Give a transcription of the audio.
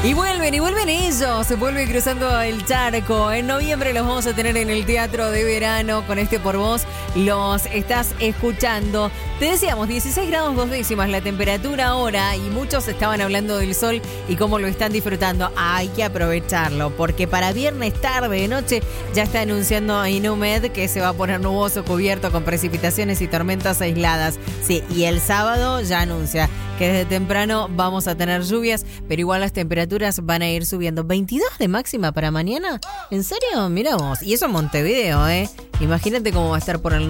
Y vuelven ellos, se vuelve cruzando el charco. En noviembre los vamos a tener en el Teatro de Verano con este Por Vos. Los estás escuchando. Te decíamos, 16 grados 2 décimas la temperatura ahora y muchos estaban hablando del sol y cómo lo están disfrutando. Hay que aprovecharlo porque para viernes tarde de noche ya está anunciando Inumet que se va a poner nuboso, cubierto con precipitaciones y tormentas aisladas. Sí, y el sábado ya anuncia que desde temprano vamos a tener lluvias, pero igual las temperaturas van a ir subiendo. 22 de máxima para mañana. ¿En serio? Mirá vos. Y eso en Montevideo, ¿eh? Imagínate cómo va a estar por el